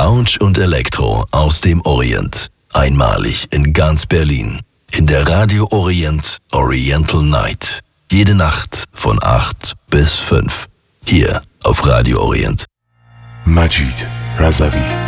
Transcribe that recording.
Lounge und Elektro aus dem Orient. Einmalig in ganz Berlin. In der Radio Orient Oriental Night. Jede Nacht von 8 bis 5. Hier auf Radio Orient. Majid Razavi.